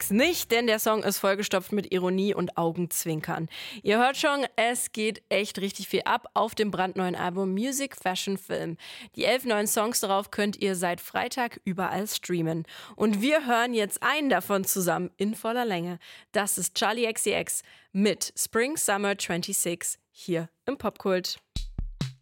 es nicht, denn der Song ist vollgestopft mit Ironie und Augenzwinkern. Ihr hört schon, es geht echt richtig viel ab auf dem brandneuen Album Music, Fashion, Film. Die 11 neuen Songs darauf könnt ihr seit Freitag überall streamen. Und wir hören jetzt einen davon zusammen in voller Länge. Das ist Charli XCX mit Spring Summer 26 hier im Popkult.